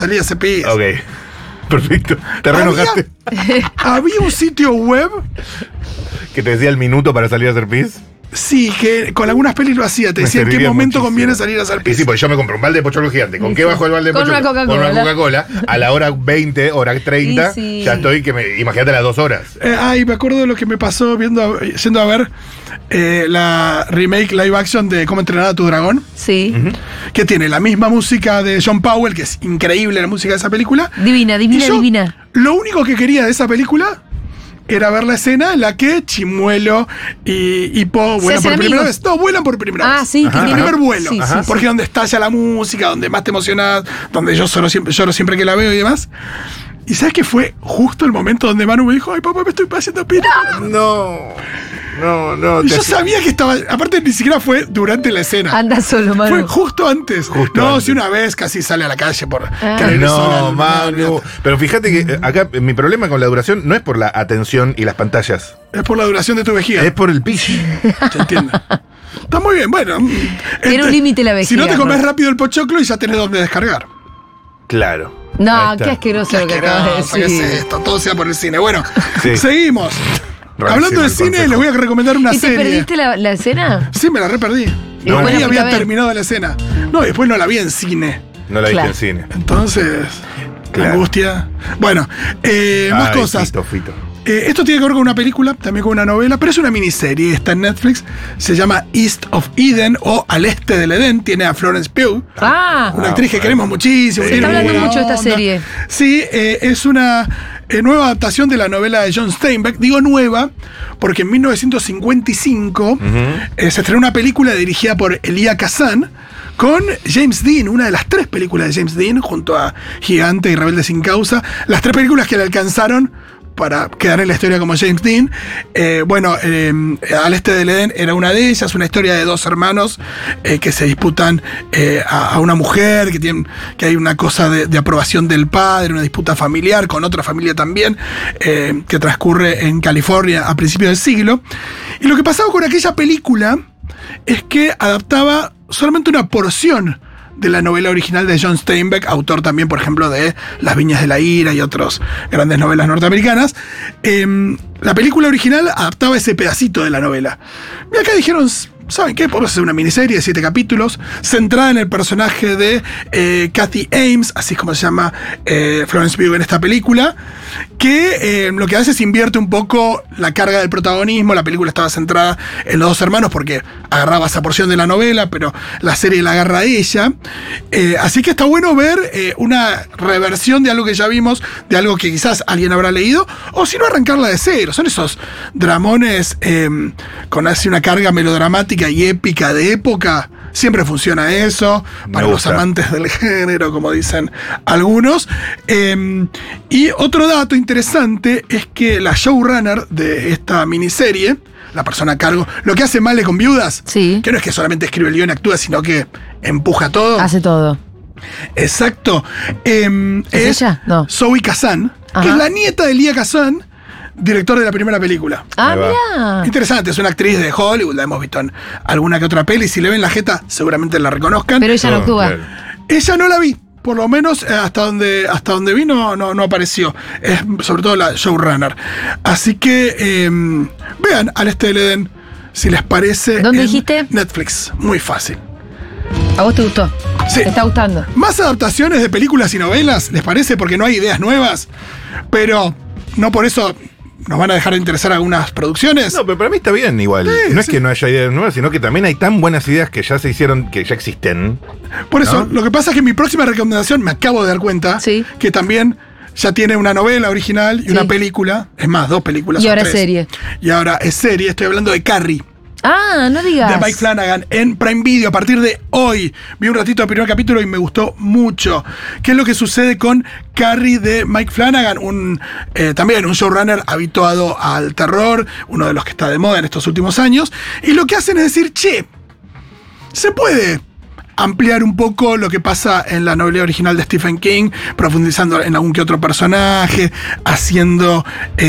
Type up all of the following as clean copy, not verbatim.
salía hacer pis. Ok. Perfecto. ¿Te reenojaste? Había un sitio web, Que te decía el minuto para salir a hacer pis. sí, que con algunas pelis lo hacía. Te Me decía en qué serviría momento muchísimo. conviene salir a hacer Y pis. sí, pues yo me compro un balde de pochoclo gigante. ¿Con qué bajo el balde de Con pochoclo? una Con una Coca-Cola. Coca-Cola. A la hora 20, hora 30, Sí. ya estoy imagínate las 2 horas. Me acuerdo de lo que me pasó yendo a ver la remake live action de Cómo entrenar a tu dragón, Sí. que tiene la misma música de John Powell, que es increíble la música de esa película. Divina, divina, Y yo, divina. Lo único que quería de esa película era ver la escena en la que Chimuelo y Po vuelan hacen por primera amigos. vez. No, vuelan por primera vez. Ah, sí, Ajá, que El tiene. primer vuelo. Sí, sí, Porque donde estalla la música, donde más te emocionas, donde yo lloro siempre que la veo y demás. Y sabes que fue justo el momento donde Manu me dijo, ay papá, me estoy haciendo pis. No. Y yo sabía que estaba. Aparte, ni siquiera fue durante la escena. Anda solo, Manu. Fue justo antes. Justo no, antes. si una vez casi sale a la calle por querer ir sola, No, Manu. Pero fíjate que acá mi problema con la duración no es por la atención y las pantallas. Es por la duración de tu vejiga. Es por el pis. Se entiende. Está muy bien, bueno. Tiene un límite la Si no te vejiga, comes ¿no? rápido el pochoclo y ya tenés donde descargar. Claro. No, Ahí está. qué asqueroso lo que acabas de Asqueroso, ¿qué decir. es esto? Todo sea por el cine. Bueno, Sí. seguimos. Rarísimo Hablando de el cine, consejo. les voy a recomendar una ¿Y te serie. perdiste la escena? Sí, me la reperdí. No. No, Bueno, había puta, ven. terminado la escena. No, después no la vi en cine. No la viste Claro. en cine. Entonces, Claro. angustia. Bueno, más Ay, cosas. Fito. Esto tiene que ver con una película, también con una novela, pero es una miniserie, está en Netflix, se llama East of Eden o Al Este del Edén, tiene a Florence Pugh, Ah, una actriz que bueno. queremos muchísimo. Se tiene está muy hablando buena mucho de esta onda. serie. Sí, es una nueva adaptación de la novela de John Steinbeck. Digo nueva porque en 1955 se estrenó una película dirigida por Elia Kazan con James Dean, una de las 3 películas de James Dean, junto a Gigante y Rebelde sin Causa, las 3 películas que le alcanzaron para quedar en la historia como James Dean. Al Este del Edén era una de ellas, una historia de 2 hermanos que se disputan a una mujer, que hay una cosa de aprobación del padre, una disputa familiar con otra familia también, que transcurre en California a principios del siglo. Y lo que pasaba con aquella película es que adaptaba solamente una porción de la novela original de John Steinbeck, autor también, por ejemplo, de Las Viñas de la Ira y otras grandes novelas norteamericanas. La película original adaptaba ese pedacito de la novela. Y acá dijeron, ¿saben qué? Podemos hacer una miniserie de 7 capítulos, centrada en el personaje de Kathy Ames, así es como se llama Florence Pugh en esta película, que lo que hace es invierte un poco la carga del protagonismo. La película estaba centrada en los 2 hermanos porque agarraba esa porción de la novela, pero la serie la agarra a ella. Así que está bueno ver una reversión de algo que ya vimos, de algo que quizás alguien habrá leído, o si no, arrancarla de cero. Son esos dramones con así una carga melodramática y épica de época. Siempre funciona eso, para los amantes del género, como dicen algunos. Y otro dato interesante es que la showrunner de esta miniserie, la persona a cargo, lo que hace Male con Viudas, Sí. que no es que solamente escribe el guión y actúa, sino que empuja todo. hace todo. Exacto. ¿Es ella? No. Zoe Kazan, que Ajá. es la nieta de Elia Kazan, director de la primera película. Ah, Ahí va. mirá. Interesante, es una actriz de Hollywood, la hemos visto en alguna que otra peli. Si le ven la jeta, seguramente la reconozcan. Pero ella no actúa. Claro. Ella no la vi, por lo menos hasta donde vi no apareció. Es sobre todo la showrunner. Así que vean Al Este del Edén, si les parece. ¿Dónde en dijiste? Netflix, muy fácil. ¿A vos te gustó? Sí. ¿Te está gustando? Más adaptaciones de películas y novelas, ¿les parece? Porque no hay ideas nuevas, pero no por eso nos van a dejar de interesar algunas producciones. No, pero para mí está bien igual. Sí, No es sí. que no haya ideas nuevas, sino que también hay tan buenas ideas que ya se hicieron, que ya existen. Por eso, ¿no? lo que pasa es que mi próxima recomendación, me acabo de dar cuenta, Sí. que también ya tiene una novela original y Sí. una película, es más, 2 películas. Y o ahora 3. serie. Y ahora es serie, estoy hablando de Carrie, Ah, no digas. de Mike Flanagan, en Prime Video a partir de hoy. Vi un ratito el primer capítulo y me gustó mucho. ¿Qué es lo que sucede con Carrie de Mike Flanagan? También un showrunner habituado al terror, uno de los que está de moda en estos últimos años. Y lo que hacen es decir, che, se puede ampliar un poco lo que pasa en la novela original de Stephen King, profundizando en algún que otro personaje, haciendo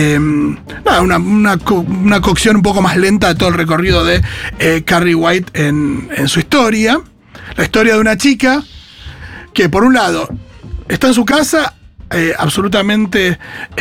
una cocción un poco más lenta de todo el recorrido de Carrie White en su historia. La historia de una chica que, por un lado, está en su casa absolutamente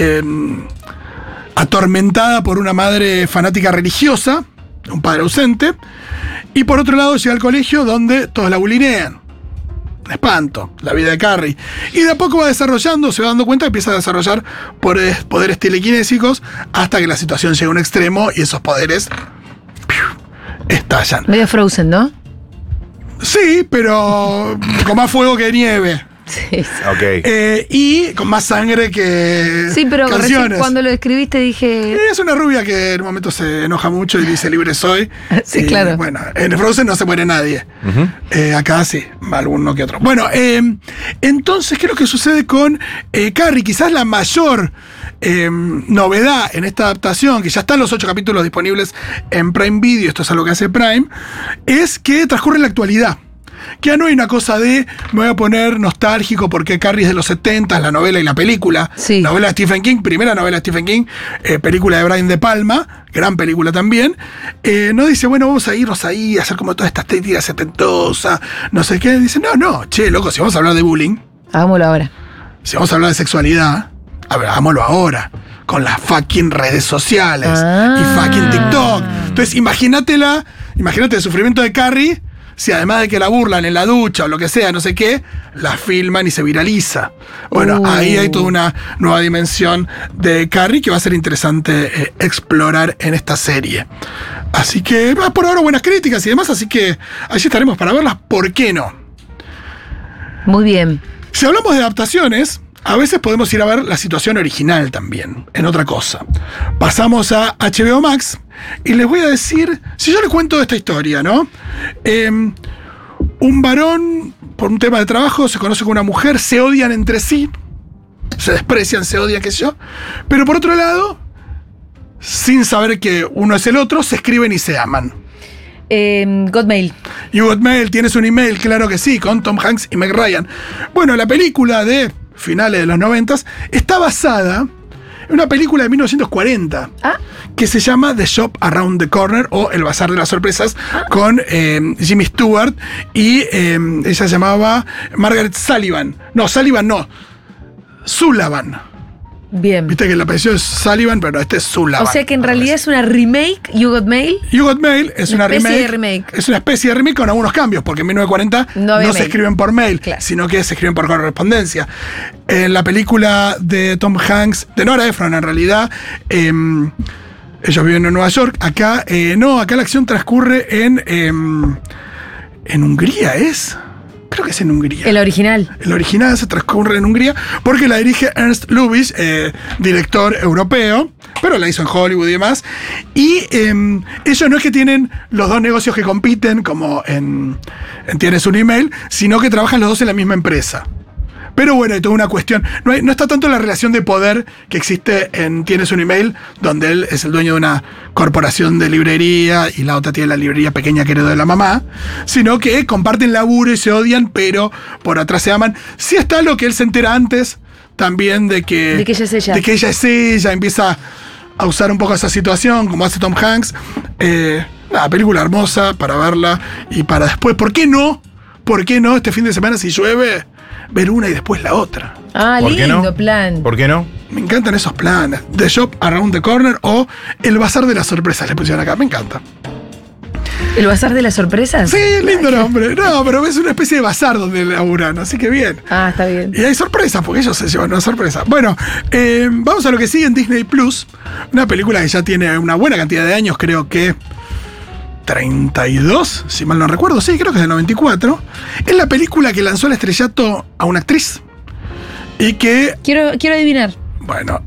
atormentada por una madre fanática religiosa, un padre ausente, y por otro lado llega al colegio donde todos la bulinean. Un espanto, la vida de Carrie. Y de a poco va desarrollando, se va dando cuenta que empieza a desarrollar poderes telequinésicos hasta que la situación llega a un extremo y esos poderes estallan. Medio Frozen, ¿no? Sí, pero con más fuego que nieve. Sí. Ok. Y con más sangre que Sí, pero recién canciones. cuando lo escribiste dije. Es una rubia que en un momento se enoja mucho y dice libre soy. Sí, Y, claro. Bueno, en Frozen no se muere nadie. Acá sí, alguno que otro. Bueno, entonces, ¿qué es lo que sucede con Carrie? Quizás la mayor novedad en esta adaptación, que ya están los 8 capítulos disponibles en Prime Video, esto es algo que hace Prime, es que transcurre en la actualidad. Que ya no hay una cosa de me voy a poner nostálgico porque Carrie es de los 70, la novela y la película. Sí. Novela de Stephen King, primera novela de Stephen King, película de Brian De Palma, gran película también. No dice, bueno, vamos a irnos ahí a hacer como toda esta estética setentosa, no sé qué. Dice, no, che, loco, si vamos a hablar de bullying, Hagámoslo ahora. si vamos a hablar de sexualidad, hagámoslo ahora. Con las fucking redes sociales y fucking TikTok. Entonces, imagínate el sufrimiento de Carrie. Si además de que la burlan en la ducha o lo que sea, no sé qué, la filman y se viraliza. Bueno, ahí hay toda una nueva dimensión de Carrie que va a ser interesante explorar en esta serie. Así que, por ahora, buenas críticas y demás, así que allí estaremos para verlas. ¿Por qué no? Muy bien. Si hablamos de adaptaciones, a veces podemos ir a ver la situación original también, en otra cosa. Pasamos a HBO Max y les voy a decir, si yo les cuento esta historia, ¿no? Un varón, por un tema de trabajo, se conoce con una mujer, se odian entre sí, se desprecian, se odian, qué sé yo, pero por otro lado, sin saber que uno es el otro, se escriben y se aman. Godmail. You Got Mail, tienes un email, claro que sí, con Tom Hanks y Meg Ryan. Bueno, la película de finales de los 90 está basada en una película de 1940 que se llama The Shop Around the Corner o El Bazar de las Sorpresas con Jimmy Stewart y ella se llamaba Margaret Sullivan. No, Sullivan no. Sullivan. Bien. Viste que el apellido es Sullivan, pero este es Sullivan. O sea que en realidad es una remake, You Got Mail. You Got Mail es una especie remake, de remake. Es una especie de remake con algunos cambios, porque en 1940 No había no se mail. escriben por mail, Claro. sino que se escriben por correspondencia. En la película de Tom Hanks, de Nora Ephron en realidad, ellos viven en Nueva York. Acá no, acá la acción transcurre en Hungría, ¿es? Creo que es en Hungría. El original. El original se transcurre en Hungría porque la dirige Ernst Lubitsch, director europeo, pero la hizo en Hollywood y demás. Y ellos no es que tienen los dos negocios que compiten, como en Tienes un email, sino que trabajan los dos en la misma empresa. Pero bueno, hay toda una cuestión. No está tanto la relación de poder que existe en Tienes un email, donde él es el dueño de una corporación de librería y la otra tiene la librería pequeña que heredó de la mamá, sino que comparten laburo y se odian, pero por atrás se aman. Sí está lo que él se entera antes también de que ella es ella. De que ella es ella, empieza a usar un poco esa situación, como hace Tom Hanks. Nada, película hermosa para verla y para después. ¿Por qué no? ¿Por qué no este fin de semana si llueve? Ver una y después la otra. Ah, ¿Por qué lindo no? plan. ¿Por qué no? Me encantan esos planes. The Shop Around the Corner o El Bazar de las Sorpresas le pusieron acá. Me encanta. ¿El bazar de las sorpresas? Sí, lindo nombre. No, pero es una especie de bazar donde laburan, así que bien. Ah, está bien. Y hay sorpresas, porque ellos se llevan una sorpresa. Bueno, vamos a lo que sigue en Disney Plus. Una película que ya tiene una buena cantidad de años, creo que 32, si mal no recuerdo. Sí, creo que es del 94. Es la película que lanzó al estrellato a una actriz. Y que, Quiero adivinar. bueno,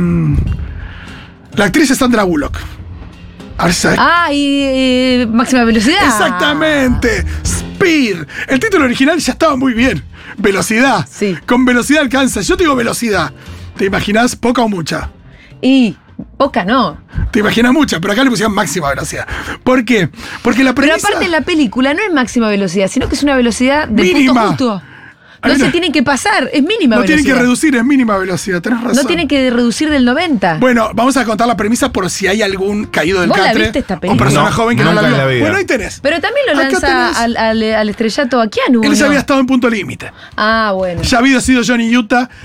la actriz es Sandra Bullock. A ver si sabes. Ah, y máxima velocidad. Exactamente. Speed. El título original ya estaba muy bien. Velocidad. Sí. Con velocidad alcanza. Yo te digo velocidad. ¿Te imaginas poca o mucha? Y poca no. Te imaginas mucha, pero acá le pusieron máxima velocidad. ¿Por qué? Porque la Pero premisa... aparte en la película no es máxima velocidad, sino que es una velocidad de Mínima. punto justo. Hay No se una- tienen que pasar, es mínima No velocidad. tienen que reducir, es mínima velocidad, tenés razón. No tienen que reducir del 90. Bueno, vamos a contar la premisa por si hay algún caído del ¿Vos la catre viste esta o película? persona No, joven que no la nunca vio. en la vida. Bueno, ahí tenés. Pero también lo Acá lanza tenés. al estrellato a Keanu. Él ya ¿no? había estado en Punto Límite. Ah, bueno. Ya había sido Johnny Utah